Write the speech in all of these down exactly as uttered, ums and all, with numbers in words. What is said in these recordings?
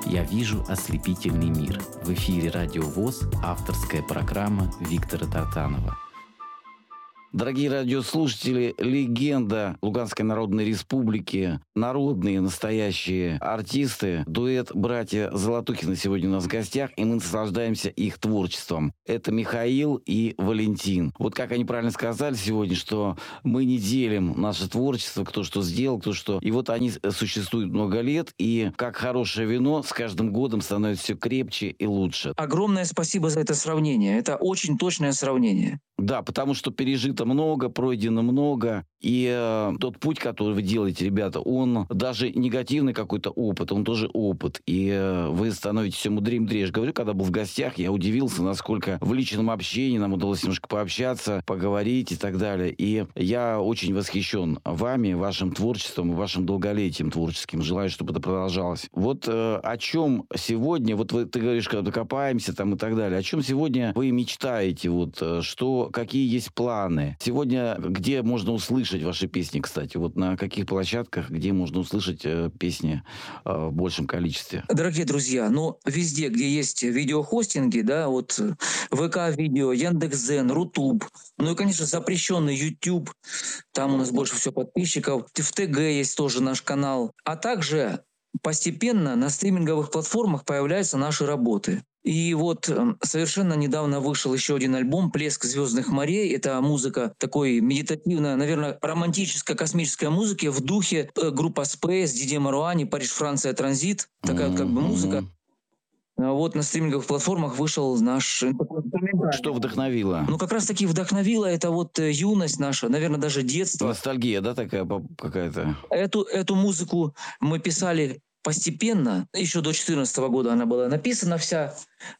«Я вижу ослепительный мир». В эфире «Радио ВОС», авторская программа Виктора Тартанова. Дорогие радиослушатели, легенда Луганской Народной Республики, народные настоящие артисты, дуэт «Братья Золотухины» сегодня у нас в гостях, и мы наслаждаемся их творчеством. Это Михаил и Валентин. Вот как они правильно сказали сегодня, что мы не делим наше творчество, кто что сделал, кто что. И вот они существуют много лет, и как хорошее вино с каждым годом становится все крепче и лучше. Огромное спасибо за это сравнение. Это очень точное сравнение. Да, потому что пережито много, пройдено много, и э, тот путь, который вы делаете, ребята, он даже негативный какой-то опыт, он тоже опыт, и э, вы становитесь все мудрее и мудрее. Я же говорю, когда был в гостях, я удивился, насколько в личном общении нам удалось немножко пообщаться, поговорить и так далее, и я очень восхищен вами, вашим творчеством и вашим долголетием творческим, желаю, чтобы это продолжалось. Вот э, о чем сегодня, вот вы, ты говоришь, когда докопаемся там и так далее, о чем сегодня вы мечтаете, вот, что какие есть планы? Сегодня где можно услышать ваши песни, кстати? Вот на каких площадках, где можно услышать э, песни э, в большем количестве? Дорогие друзья, ну, везде, где есть видеохостинги, да, вот ВК-видео, Яндекс.Дзен, Рутуб, ну и, конечно, запрещенный YouTube, там у нас больше всего подписчиков. В ТГ есть тоже наш канал. А также постепенно на стриминговых платформах появляются наши работы. И вот совершенно недавно вышел еще один альбом «Плеск звездных морей». Это музыка такой медитативная, наверное, романтическая космическая музыка в духе группа Space, Диди Маруани, Париж, Франция, Транзит. Такая mm-hmm. как бы музыка. Вот на стриминговых платформах вышел наш... Что вдохновило? Ну, как раз таки вдохновило это вот юность наша, наверное, даже детство. Ностальгия, да, такая какая-то? Эту, эту музыку мы писали постепенно, еще до две тысячи четырнадцатого года она была написана вся,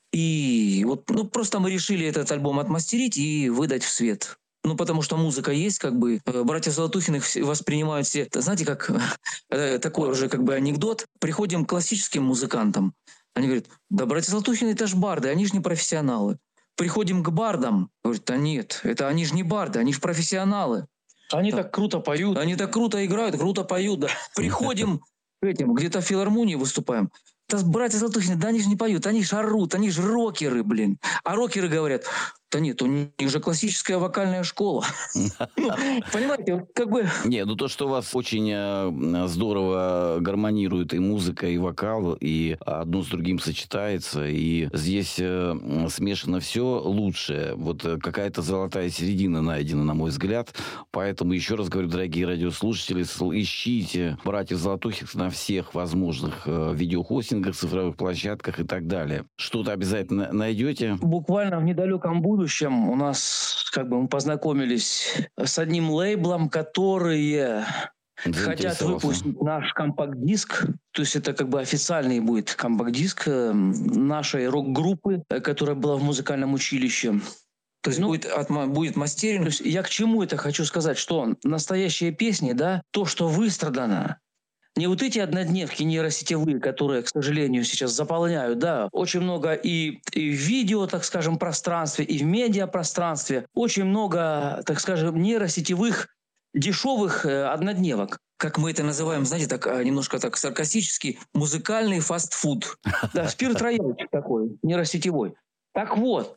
и вот ну, просто мы решили этот альбом отмастерить и выдать в свет. Ну, потому что музыка есть, как бы, братья Золотухиных воспринимают все, знаете, как такой уже как бы анекдот. Приходим к классическим музыкантам, они говорят, да братья Золотухины это ж барды, они же не профессионалы. Приходим к бардам, говорят, да нет, это они же не барды, они же профессионалы. Они да. так круто поют. Они так круто играют, круто поют, да. Приходим этим, где-то в филармонии выступаем. Да братья Золотухины, да они же не поют, они же орут, они же рокеры, блин. А рокеры говорят, да нет, у них же классическая вокальная школа. Понимаете, как бы... Не, ну то, что у вас очень здорово гармонирует и музыка, и вокал, и одно с другим сочетается, и здесь смешано все лучшее. Вот какая-то золотая середина найдена, на мой взгляд. Поэтому еще раз говорю, дорогие радиослушатели, ищите братьев Золотухих на всех возможных видеохостингах, цифровых площадках и так далее. Что-то обязательно найдете? Буквально в недалеком будущем у нас, как бы, мы познакомились с одним лейблом, которые хотят выпустить наш компакт-диск. То есть это как бы официальный будет компакт-диск нашей рок-группы, которая была в музыкальном училище. То есть ну, будет, отма- будет мастеринг. То есть я к чему это хочу сказать, что настоящие песни, да, то, что выстрадано, не вот эти однодневки нейросетевые, которые, к сожалению, сейчас заполняют, да, очень много и, и в видео, так скажем, пространстве, и в медиапространстве, очень много, так скажем, нейросетевых дешевых э, однодневок. Как мы это называем, знаете, так немножко так саркастически, музыкальный фастфуд. Да, спирт-рояльчик такой, нейросетевой. Так вот,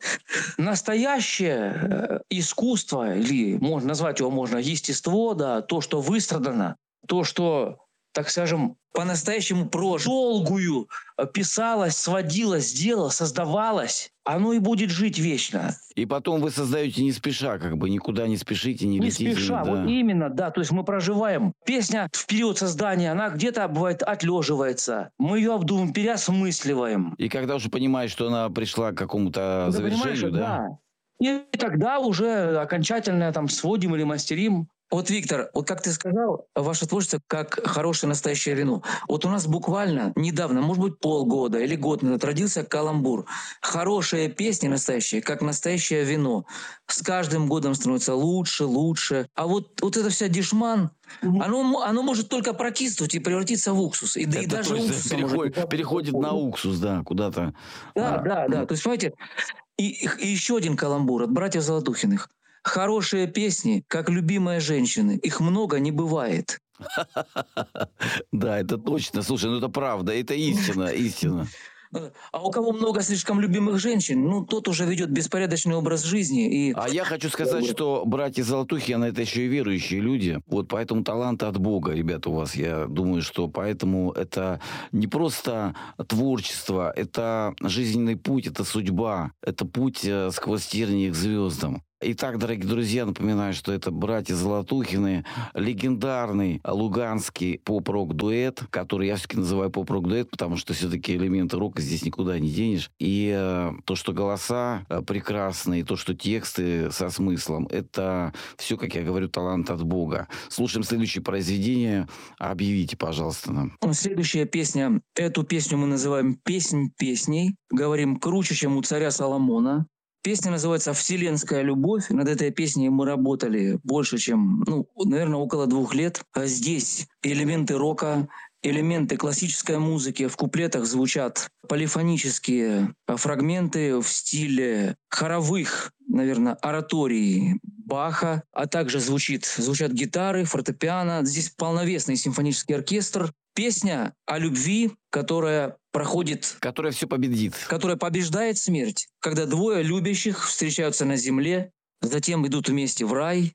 настоящее искусство, или можно назвать его можно естество, да, то, что выстрадано, то, что, так скажем, по-настоящему прожито, долгую писалось, сводилось, делалось, создавалось, оно и будет жить вечно. И потом вы создаете не спеша, как бы никуда не спешите, не, не летите. Не спеша, да. Вот именно, да, то есть мы проживаем. Песня в период создания, она где-то, бывает, отлеживается. Мы ее обдумываем, переосмысливаем. И когда уже понимаешь, что она пришла к какому-то Ты завершению, да? да? И тогда уже окончательно там сводим или мастерим. Вот, Виктор, вот как ты сказал, ваше творчество как хорошее настоящее вино. Вот у нас буквально недавно, может быть, полгода или год назад родился каламбур. Хорошие песни настоящие, как настоящее вино. С каждым годом становится лучше, лучше. А вот, вот это вся дешман, mm-hmm. оно, оно может только прокиснуть и превратиться в уксус. И, да, и даже уксус переходит, может... переходит на уксус, да, куда-то. Да, а, да, да. То есть, понимаете, и, и еще один каламбур от братьев Золотухиных. Хорошие песни, как любимые женщины, их много не бывает. Да, это точно. Слушай, ну это правда, это истина, истина. А у кого много слишком любимых женщин, ну, тот уже ведет беспорядочный образ жизни. И... А я хочу сказать, что братья Золотухины, это еще и верующие люди. Вот поэтому таланты от Бога, ребята, у вас. Я думаю, что поэтому это не просто творчество, это жизненный путь, это судьба, это путь э, сквозь тернии к звездам. Итак, дорогие друзья, напоминаю, что это братья Золотухины, легендарный луганский поп-рок-дуэт, который я все-таки называю поп-рок-дуэт, потому что все-таки элементы рока здесь никуда не денешь. И э, то, что голоса э, прекрасные, то, что тексты со смыслом, это все, как я говорю, талант от Бога. Слушаем следующее произведение. Объявите, пожалуйста, нам. Следующая песня. Эту песню мы называем «Песнь песней». Говорим круче, чем у царя Соломона. Песня называется «Вселенская любовь». Над этой песней мы работали больше, чем, ну, наверное, около двух лет. А здесь элементы рока, элементы классической музыки. В куплетах звучат полифонические фрагменты в стиле хоровых, наверное, ораторий Баха, а также звучит, звучат гитары, фортепиано. Здесь полновесный симфонический оркестр. Песня о любви, которая проходит... Которая все победит. Которая побеждает смерть. Когда двое любящих встречаются на земле, затем идут вместе в рай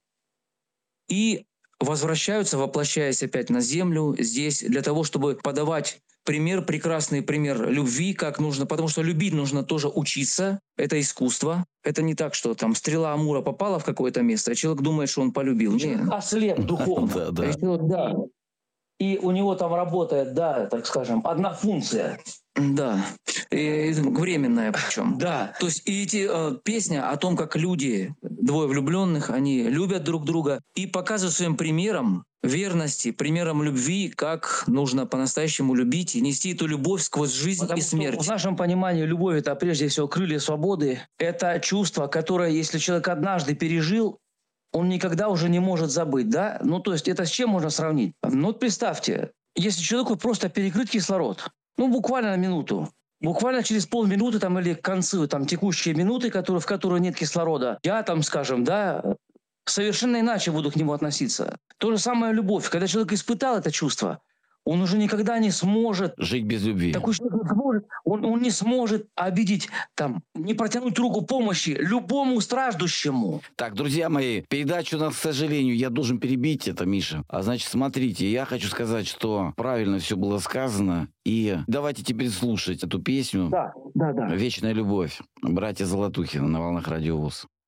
и возвращаются, воплощаясь опять на землю здесь, для того, чтобы подавать пример, прекрасный пример любви, как нужно. Потому что любить нужно тоже учиться. Это искусство. Это не так, что там стрела Амура попала в какое-то место, а человек думает, что он полюбил. Нет. Ослеп духовно. Да, да. Да. И у него там работает, да, так скажем, одна функция. Да, и временная причем. Да. То есть и эти э, песня о том, как люди, двое влюбленных, они любят друг друга и показывают своим примером верности, примером любви, как нужно по-настоящему любить и нести эту любовь сквозь жизнь Потому и смерть. В нашем понимании любовь — это прежде всего крылья свободы. Это чувство, которое, если человек однажды пережил, он никогда уже не может забыть, да? Ну, то есть это с чем можно сравнить? Ну, вот представьте, если человеку просто перекрыть кислород, ну, буквально на минуту, буквально через полминуты там, или к концу там, текущие минуты, которые, в которые нет кислорода, я там, скажем, да, совершенно иначе буду к нему относиться. То же самое любовь. Когда человек испытал это чувство, он уже никогда не сможет... Жить без любви. Такой человек не сможет, он, он не сможет обидеть, там, не протянуть руку помощи любому страждущему. Так, друзья мои, передачу у нас, к сожалению, я должен перебить это, Миша. А значит, смотрите, я хочу сказать, что правильно все было сказано. И давайте теперь слушать эту песню. Да, да, да. «Вечная любовь». Братья Золотухины на волнах Радио ВОС.